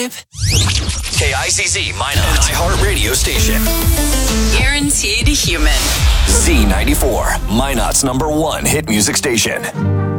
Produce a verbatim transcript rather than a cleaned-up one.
Tip. K I Z Z, Minot, iHeart Radio station. Guaranteed human. Z ninety-four, Minot's number one hit music station.